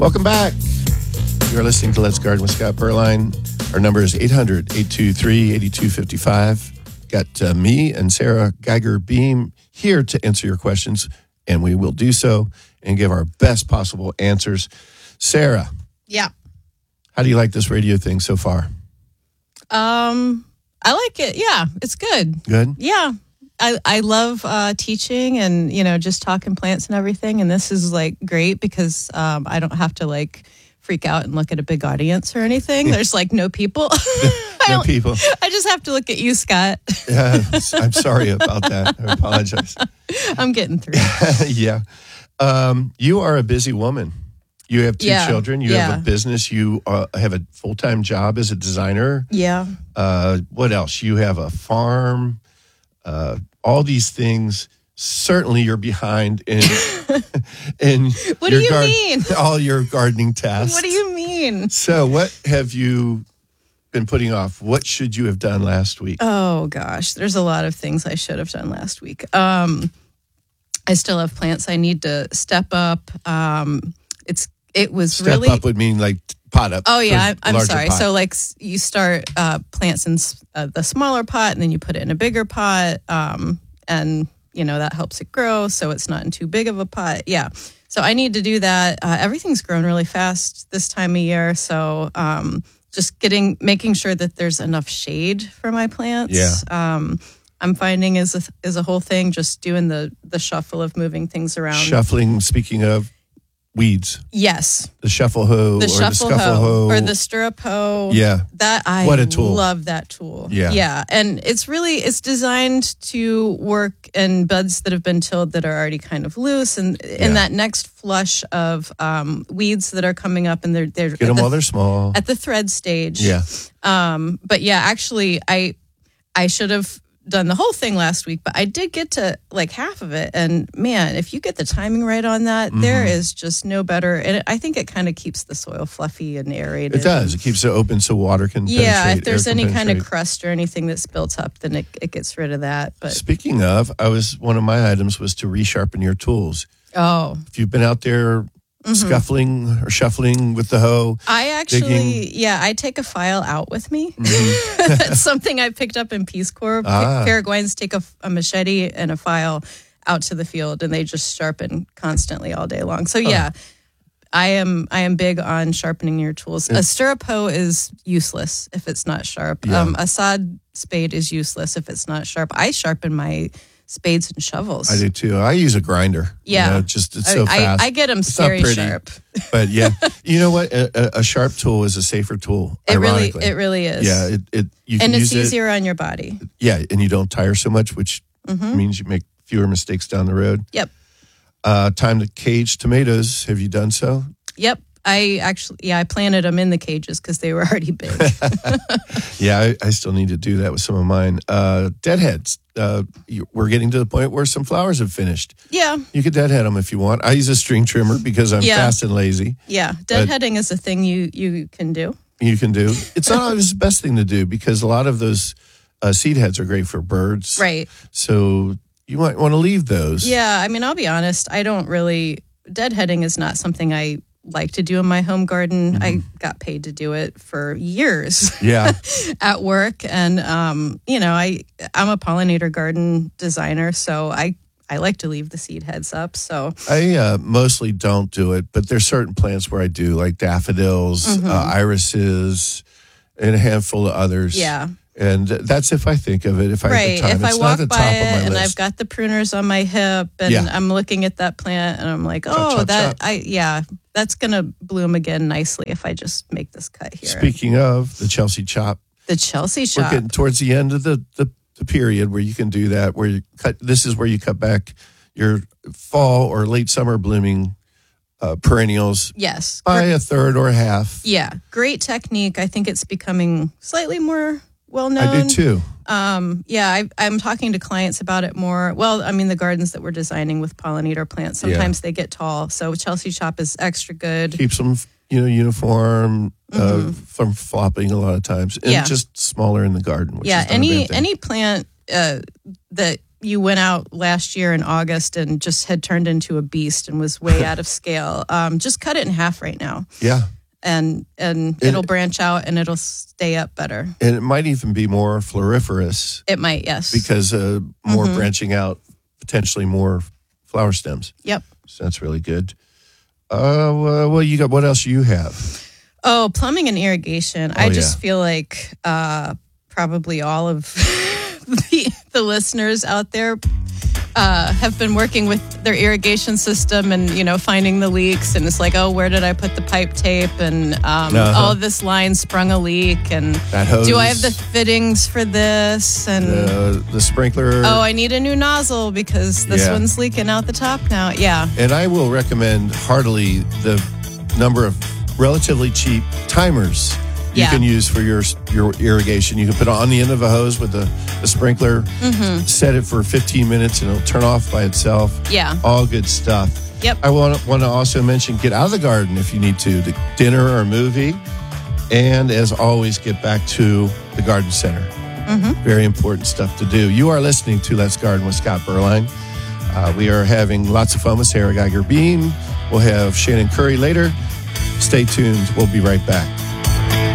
Welcome back. You're listening to Let's Garden with Scott Berline. Our number is 800-823-8255. Got me and Sarah Geiger Beam here to answer your questions, and we will do so and give our best possible answers. Sarah. Yeah. How do you like this radio thing so far? I like it. Yeah, it's good. Good? Yeah. I love teaching and, just talking plants and everything. And this is like great because I don't have to like freak out and look at a big audience or anything. There's like no people. No people. I just have to look at you, Scott. Yeah, I'm sorry about that. I apologize. I'm getting through. Yeah. You are a busy woman. You have two children. You have a business. You have a full-time job as a designer. Yeah. What else? You have a farm. All these things. Certainly, you're behind in What do you mean? All your gardening tasks. What do you mean? So, what have you been putting off? What should you have done last week? Oh gosh, there's a lot of things I should have done last week. I still have plants I need to step up. It was Step really up would mean like pot up. Oh yeah, I'm sorry. Pot. So like you start plants in the smaller pot, and then you put it in a bigger pot, and that helps it grow, so it's not in too big of a pot. Yeah. So I need to do that. Everything's grown really fast this time of year, so just making sure that there's enough shade for my plants. Yeah. I'm finding is a whole thing. Just doing the shuffle of moving things around. Shuffling. Speaking of weeds. Yes. The shuffle hoe, The or shuffle the scuffle hoe, or the stirrup hoe. Yeah. What a tool. Love that tool. Yeah. Yeah. And it's designed to work in beds that have been tilled that are already kind of loose, and in that next flush of weeds that are coming up, and they're get them while they're small at the thread stage. Yeah. But yeah, actually I should have done the whole thing last week, but I did get to like half of it. And man, if you get the timing right on that, there is just no better. And I think it kind of keeps the soil fluffy and aerated. It does. It keeps it open so water can penetrate. Yeah, if there's any kind of crust or anything that's built up, then it gets rid of that. But speaking of, one of my items was to resharpen your tools. Oh. If you've been out there scuffling or shuffling with the hoe. I actually, I take a file out with me. That's something I picked up in Peace Corps. Paraguayans take a machete and a file out to the field, and they just sharpen constantly all day long. So I am big on sharpening your tools. A stirrup hoe is useless if it's not sharp. Yeah. A sod spade is useless if it's not sharp. I sharpen my spades and shovels. I do too. I use a grinder. Yeah. It's so fast. I get them it's very not pretty, sharp. But yeah, you know what? A sharp tool is a safer tool. It ironically. really is. Yeah. You can and it's use easier on your body. Yeah. And you don't tire so much, which means you make fewer mistakes down the road. Yep. Time to cage tomatoes. Have you done so? Yep. I planted them in the cages because they were already big. Yeah, I still need to do that with some of mine. Deadheads. We're getting to the point where some flowers have finished. Yeah. You could deadhead them if you want. I use a string trimmer because I'm fast and lazy. Yeah, deadheading is a thing you can do. You can do. It's not always the best thing to do because a lot of those seed heads are great for birds. Right. So you might want to leave those. Yeah, I mean, I'll be honest. Deadheading is not something I like to do in my home garden. I got paid to do it for years. Yeah. At work, and I'm a pollinator garden designer, so I like to leave the seed heads up. So I mostly don't do it, but there's certain plants where I do, like daffodils, irises, and a handful of others. Yeah. And that's if I think of it, if I have the time. If it's I walk not the by top of it my and list. I've got the pruners on my hip, and I'm looking at that plant, and I'm like, chop, that's gonna bloom again nicely if I just make this cut here. Speaking of the Chelsea chop, the Chelsea chop, we're getting towards the end of the period where you can do that. Where you cut. This is where you cut back your fall or late summer blooming perennials. Yes, by a third or half. Yeah, great technique. I think it's becoming slightly more well known. I do too. I'm talking to clients about it more. Well, I mean, the gardens that we're designing with pollinator plants, sometimes they get tall. So Chelsea chop is extra good. Keeps them, uniform from flopping a lot of times. And just smaller in the garden, which is not a bad thing. Any plant that you went out last year in August and just had turned into a beast and was way out of scale, just cut it in half right now. Yeah. And it'll branch out and it'll stay up better. And it might even be more floriferous. It might, yes. Because more branching out, potentially more flower stems. Yep. So that's really good. Well, you got, what else do you have? Oh, plumbing and irrigation. I just feel like probably all of the listeners out there have been working with their irrigation system and, finding the leaks. And it's like, oh, where did I put the pipe tape? And oh, this line sprung a leak. And that hose, do I have the fittings for this? And the sprinkler. Oh, I need a new nozzle because this one's leaking out the top now. Yeah. And I will recommend heartily the number of relatively cheap timers you can use for your irrigation. You can put it on the end of a hose with a sprinkler, set it for 15 minutes, and it'll turn off by itself. Yeah. All good stuff. Yep. I want to also mention, get out of the garden if you need to dinner or a movie. And as always, get back to the garden center. Very important stuff to do. You are listening to Let's Garden with Scott Berline. We are having lots of fun with Sarah Geiger Beam. We'll have Shannon Curry later. Stay tuned. We'll be right back.